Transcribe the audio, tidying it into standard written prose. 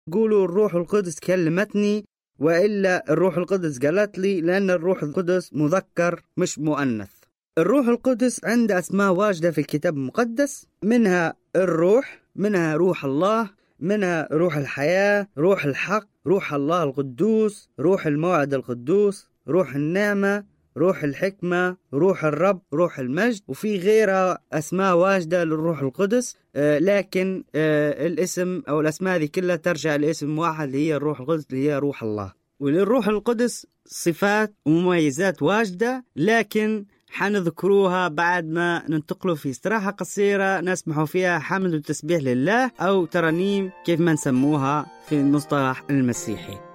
قولوا الروح القدس كلمتني، وإلا الروح القدس قالت لي، لأن الروح القدس مذكر مش مؤنث. الروح القدس عنده أسماء واجدة في الكتاب المقدس، منها الروح، منها روح الله، منها روح الحياة، روح الحق، روح الله القدوس، روح الموعد القدوس، روح النعمة، روح الحكمة، روح الرب، روح المجد، وفي غيرها أسماء واجدة للروح القدس. لكن الاسم أو الأسماء هذه كلها ترجع لاسم واحد اللي هي الروح القدس، اللي هي روح الله. وللروح القدس صفات ومميزات واجدة، لكن حنذكروها بعد ما ننتقلوا في استراحة قصيرة نسمح فيها حمد وتسبيح لله، أو ترانيم كيف ما نسموها في المصطلح المسيحي.